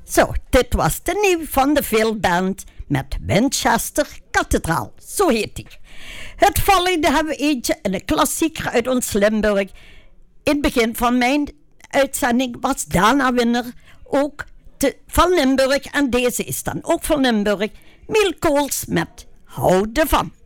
Zo, dit was de nieuw van de Veelband met Winchester Kathedraal. Zo heet die. Het volgende hebben we eentje, een klassieker uit ons Limburg. In het begin van mijn uitzending was Dana winnaar ook van Limburg. En deze is dan ook van Limburg. Miel Kools met Hou ervan.